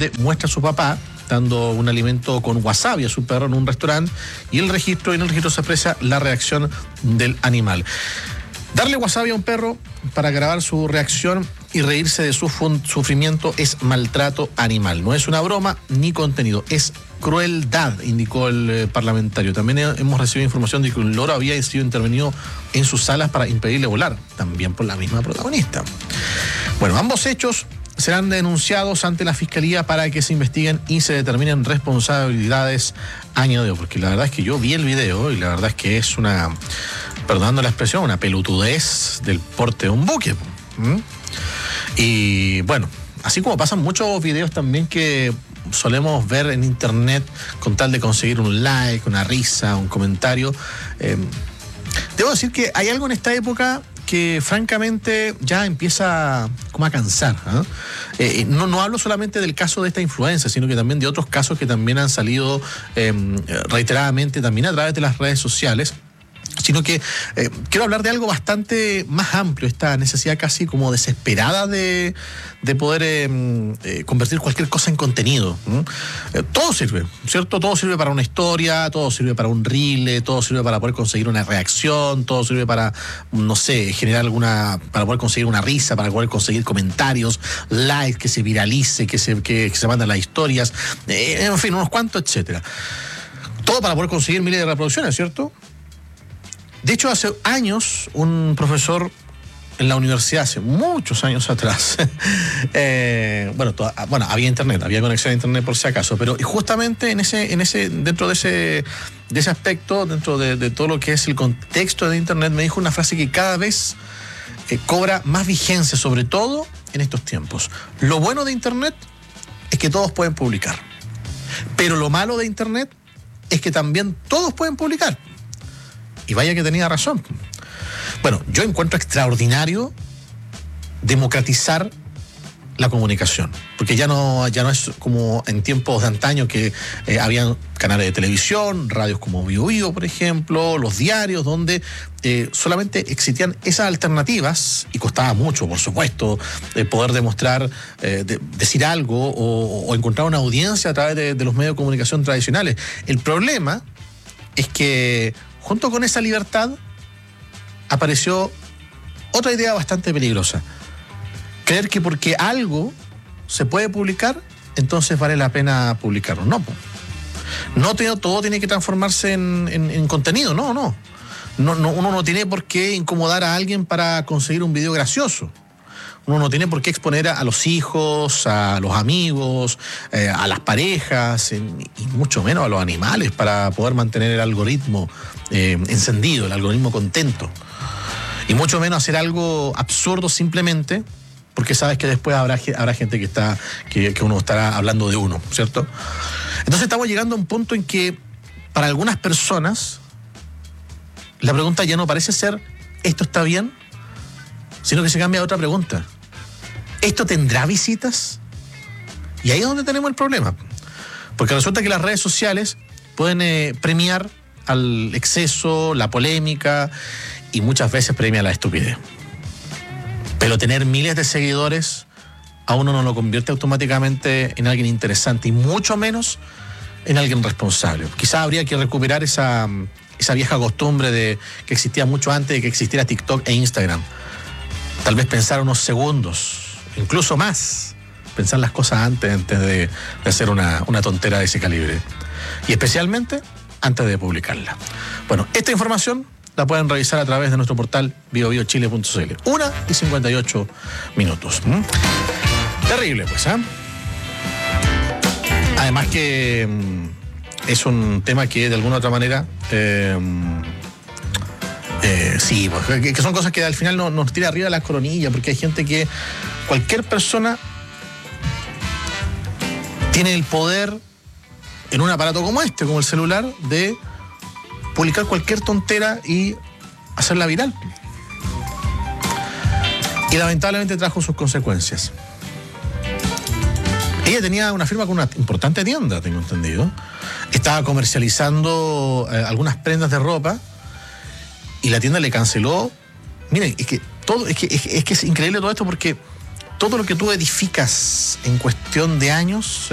donde muestra a su papá dando un alimento con wasabi a su perro en un restaurante, y en el registro se aprecia la reacción del animal. Darle wasabi a un perro para grabar su reacción y reírse de su sufrimiento es maltrato animal. No es una broma ni contenido, es crueldad, indicó el parlamentario. También hemos recibido información de que un loro había sido intervenido en sus alas para impedirle volar, también por la misma protagonista. Bueno, ambos hechos serán denunciados ante la Fiscalía para que se investiguen y se determinen responsabilidades añadidas, porque la verdad es que yo vi el video y la verdad es que es una, perdonando la expresión, una pelotudez del porte de un buque. Y bueno, así como pasan muchos videos también que solemos ver en internet con tal de conseguir un like, una risa, un comentario, debo decir que hay algo en esta época que francamente ya empieza como a cansar. No hablo solamente del caso de esta influencer, sino que también de otros casos que también han salido reiteradamente también a través de las redes sociales. Sino que quiero hablar de algo bastante más amplio, esta necesidad casi como desesperada de poder convertir cualquier cosa en contenido. Todo sirve, ¿cierto? Todo sirve para una historia, todo sirve para un reel, todo sirve para poder conseguir una reacción, todo sirve para, no sé, generar para poder conseguir una risa, para poder conseguir comentarios, likes, que se viralice, que se mandan las historias, en fin, unos cuantos, etcétera. Todo para poder conseguir miles de reproducciones, ¿cierto? De hecho, hace años, un profesor en la universidad, hace muchos años atrás, había internet, había conexión a internet por si acaso, pero justamente dentro de ese aspecto, dentro de todo lo que es el contexto de internet, me dijo una frase que cada vez cobra más vigencia, sobre todo en estos tiempos. Lo bueno de internet es que todos pueden publicar, pero lo malo de internet es que también todos pueden publicar. Y vaya que tenía razón. Bueno, yo encuentro extraordinario democratizar la comunicación, porque ya no es como en tiempos de antaño que habían canales de televisión, radios como Bio Bio, por ejemplo, los diarios, donde solamente existían esas alternativas y costaba mucho, por supuesto, poder demostrar, decir algo o encontrar una audiencia a través de los medios de comunicación tradicionales. El problema es que junto con esa libertad apareció otra idea bastante peligrosa. Creer que porque algo se puede publicar, entonces vale la pena publicarlo. No todo tiene que transformarse en contenido, no. Uno no tiene por qué incomodar a alguien para conseguir un video gracioso. Uno no tiene por qué exponer a los hijos, a los amigos, a las parejas, y mucho menos a los animales, para poder mantener el algoritmo encendido, el algoritmo contento. Y mucho menos hacer algo absurdo simplemente porque sabes que después habrá gente que uno estará hablando de uno, ¿cierto? Entonces estamos llegando a un punto en que para algunas personas la pregunta ya no parece ser ¿esto está bien?, sino que se cambia a otra pregunta. ¿Esto tendrá visitas? Y ahí es donde tenemos el problema. Porque resulta que las redes sociales pueden premiar al exceso, la polémica, y muchas veces premia la estupidez. Pero tener miles de seguidores a uno no lo convierte automáticamente en alguien interesante, y mucho menos en alguien responsable. Quizás habría que recuperar esa vieja costumbre que existía mucho antes de que existiera TikTok e Instagram. Tal vez pensar unos segundos, incluso más, pensar las cosas antes de hacer una tontera de ese calibre. Y especialmente antes de publicarla. Bueno, esta información la pueden revisar a través de nuestro portal biobiochile.cl. 1:58. Terrible, pues, ¿eh? Además que es un tema que de alguna u otra manera sí, que son cosas que al final nos tira arriba de las coronillas, porque hay gente que, cualquier persona tiene el poder en un aparato como este, como el celular, de publicar cualquier tontera y hacerla viral. Y lamentablemente trajo sus consecuencias. Ella tenía una firma con una importante tienda, tengo entendido. Estaba comercializando algunas prendas de ropa, y la tienda le canceló. Miren, es que es increíble todo esto, porque todo lo que tú edificas en cuestión de años